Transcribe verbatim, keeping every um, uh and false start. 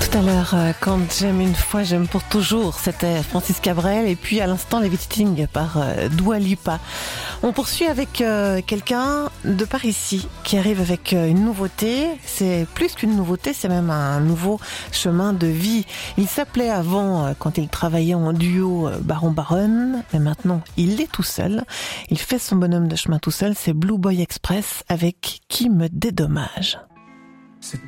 Tout à l'heure, quand j'aime une fois, j'aime pour toujours, c'était Francis Cabrel, et puis à l'instant Levitating par euh, Dua Lipa. On poursuit avec euh, quelqu'un de par ici qui arrive avec euh, une nouveauté. C'est plus qu'une nouveauté, c'est même un nouveau chemin de vie. Il s'appelait avant, euh, quand il travaillait en duo, euh, Baron Baron, mais maintenant il est tout seul. Il fait son bonhomme de chemin tout seul, c'est Blue Boy Express avec Qui me dédommage. C'est